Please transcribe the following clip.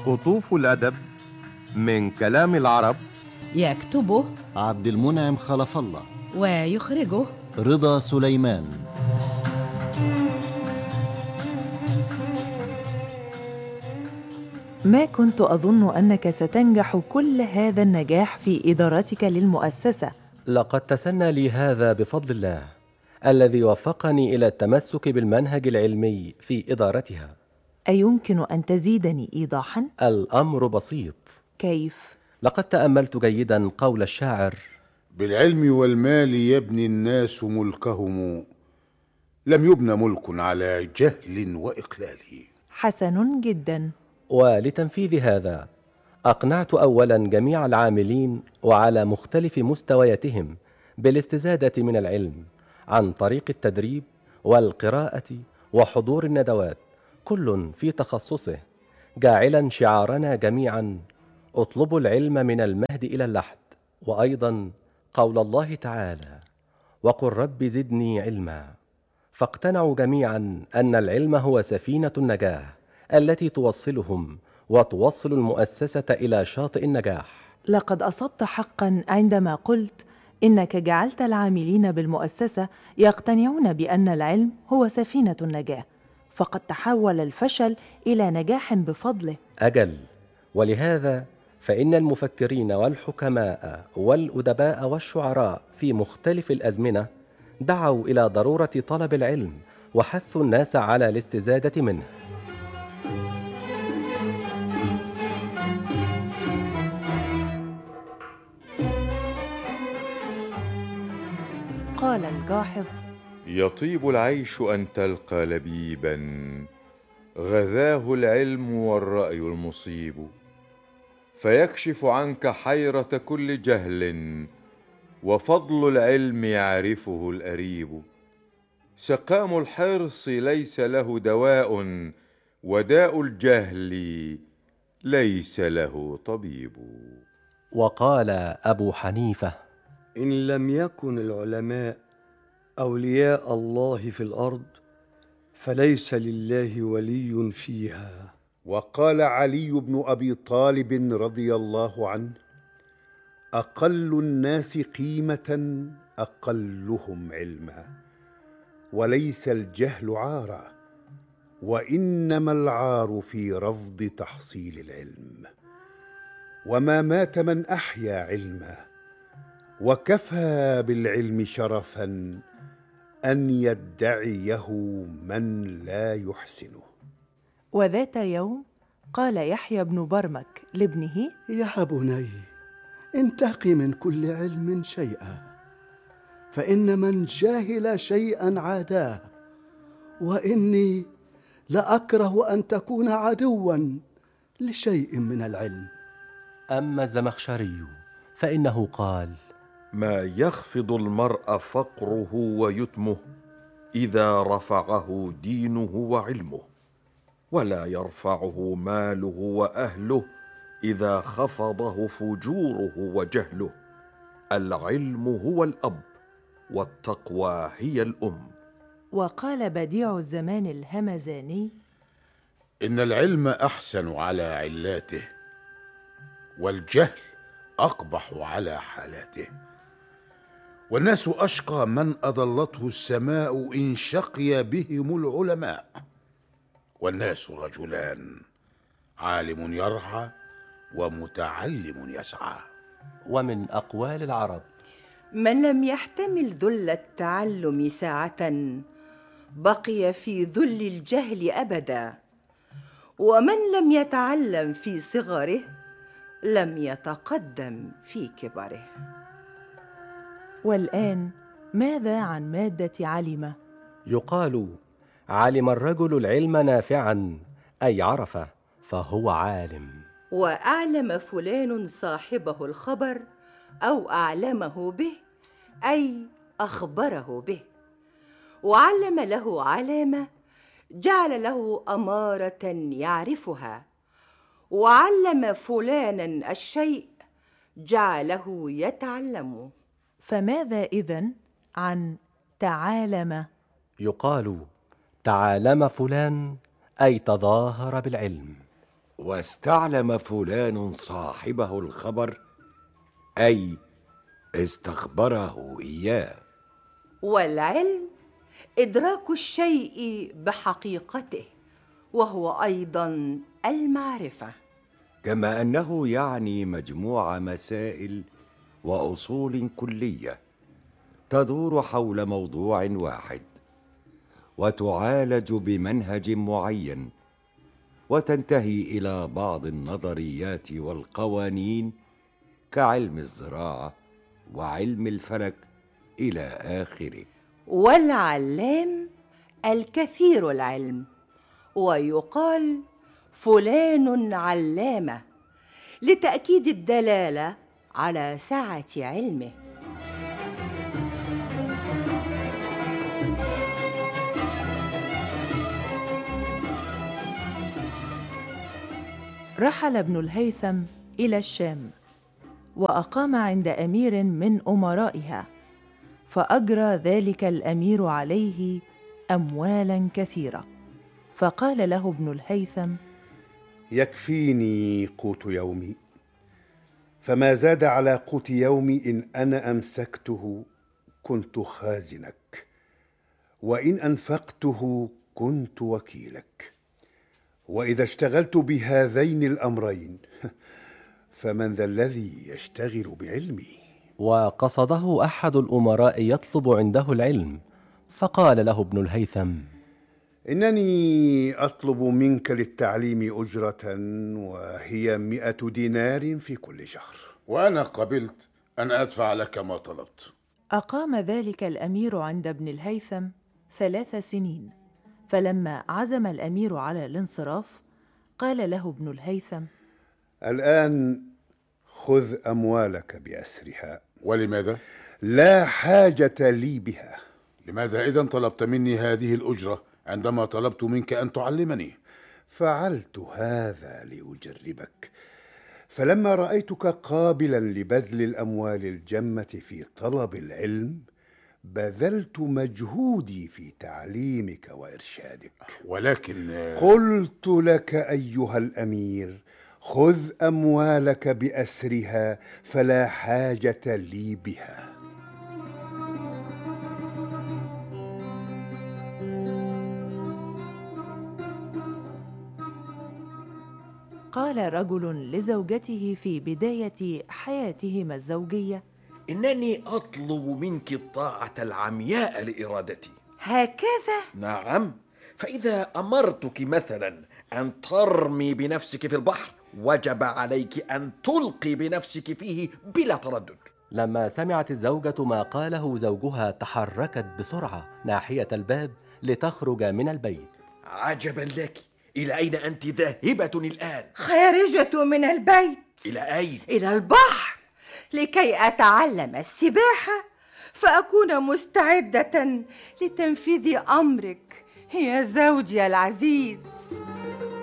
قطوف الأدب من كلام العرب، يكتبه عبد المنعم خلف الله، ويخرجه رضا سليمان. ما كنت أظن أنك ستنجح كل هذا النجاح في إدارتك للمؤسسة. لقد تسنى لي هذا بفضل الله الذي وفقني إلى التمسك بالمنهج العلمي في إدارتها. أيمكن أن تزيدني إيضاحا؟ الأمر بسيط. كيف؟ لقد تأملت جيدا قول الشاعر: بالعلم والمال يبني الناس ملكهم، لم يبن ملك على جهل وإقلال. حسن جدا. ولتنفيذ هذا أقنعت أولا جميع العاملين وعلى مختلف مستوياتهم بالاستزادة من العلم عن طريق التدريب والقراءة وحضور الندوات، كل في تخصصه، جاعلا شعارنا جميعا: اطلبوا العلم من المهد إلى اللحد. وأيضا قول الله تعالى: وقل رب زدني علما. فاقتنعوا جميعا أن العلم هو سفينة النجاة التي توصلهم وتوصل المؤسسة إلى شاطئ النجاح. لقد أصبت حقا عندما قلت إنك جعلت العاملين بالمؤسسة يقتنعون بأن العلم هو سفينة النجاة، فقد تحول الفشل إلى نجاح بفضله. أجل، ولهذا فإن المفكرين والحكماء والأدباء والشعراء في مختلف الأزمنة دعوا إلى ضرورة طلب العلم وحثوا الناس على الاستزادة منه. قال الجاحظ: يطيب العيش أن تلقى لبيبا غذاه العلم والرأي المصيب، فيكشف عنك حيرة كل جهل وفضل العلم يعرفه الأريب. سقام الحرص ليس له دواء، وداء الجهل ليس له طبيب. وقال أبو حنيفة: إن لم يكن العلماء أولياء الله في الأرض فليس لله ولي فيها. وقال علي بن أبي طالب رضي الله عنه: أقل الناس قيمة أقلهم علما، وليس الجهل عارا، وإنما العار في رفض تحصيل العلم. وما مات من أحيا علما، وكفى بالعلم شرفا أن يدعيه من لا يحسنه. وذات يوم قال يحيى بن برمك لابنه: يا بني، انتقي من كل علم شيئا، فإن من جاهل شيئا عاداه، وإني لأكره أن تكون عدوا لشيء من العلم. أما الزمخشري فإنه قال: ما يخفض المرء فقره ويتمه إذا رفعه دينه وعلمه، ولا يرفعه ماله وأهله إذا خفضه فجوره وجهله. العلم هو الأب، والتقوى هي الأم. وقال بديع الزمان الهمزاني: إن العلم أحسن على علاته، والجهل أقبح على حالاته. والناس أشقى من أظلته السماء إن شقي بهم العلماء. والناس رجلان: عالم يرعى ومتعلم يسعى. ومن أقوال العرب: من لم يحتمل ذل التعلم ساعة بقي في ذل الجهل أبدا، ومن لم يتعلم في صغره لم يتقدم في كبره. والآن ماذا عن مادة علم؟ يقال: علم الرجل العلم نافعا، أي عرفه فهو عالم. وأعلم فلان صاحبه الخبر أو أعلمه به، أي أخبره به. وعلم له علامة جعل له أمارة يعرفها. وعلم فلانا الشيء جعله يتعلم. فماذا إذن عن تعالم؟ يقال: تعالم فلان، أي تظاهر بالعلم. واستعلم فلان صاحبه الخبر، أي استخبره إياه. والعلم إدراك الشيء بحقيقته، وهو أيضا المعرفة، كما أنه يعني مجموع مسائل وأصول كلية تدور حول موضوع واحد، وتعالج بمنهج معين، وتنتهي إلى بعض النظريات والقوانين كعلم الزراعة وعلم الفلك إلى آخره. والعلام الكثير العلم، ويقال فلان علامة لتأكيد الدلالة على سعة علمه. رحل ابن الهيثم إلى الشام، وأقام عند أمير من أمرائها، فأجرى ذلك الأمير عليه أموالا كثيرة، فقال له ابن الهيثم: يكفيني قوت يومي، فما زاد على قوت يومي إن أنا أمسكته كنت خازنك، وإن أنفقته كنت وكيلك، وإذا اشتغلت بهذين الأمرين فمن ذا الذي يشتغل بعلمي؟ وقصده أحد الأمراء يطلب عنده العلم، فقال له ابن الهيثم: إنني أطلب منك للتعليم أجرة، وهي 100 دينار في كل شهر. وأنا قبلت أن أدفع لك ما طلبت. أقام ذلك الأمير عند ابن الهيثم 3 سنين، فلما عزم الأمير على الانصراف قال له ابن الهيثم: الآن خذ أموالك بأسرها. ولماذا؟ لا حاجة لي بها. لماذا إذن طلبت مني هذه الأجرة عندما طلبت منك أن تعلمني؟ فعلت هذا لأجربك، فلما رأيتك قابلا لبذل الأموال الجمة في طلب العلم بذلت مجهودي في تعليمك وإرشادك. ولكن قلت لك أيها الأمير: خذ أموالك بأسرها، فلا حاجة لي بها. قال رجل لزوجته في بداية حياتهما الزوجية: إنني أطلب منك الطاعة العمياء لإرادتي. هكذا؟ نعم، فإذا أمرتك مثلا أن ترمي بنفسك في البحر وجب عليك أن تلقي بنفسك فيه بلا تردد. لما سمعت الزوجة ما قاله زوجها تحركت بسرعة ناحية الباب لتخرج من البيت. عجبا لك، إلى أين أنت ذاهبة الآن؟ خارجة من البيت. إلى أين؟ إلى البحر، لكي أتعلم السباحة، فأكون مستعدة لتنفيذ أمرك يا زوجي العزيز.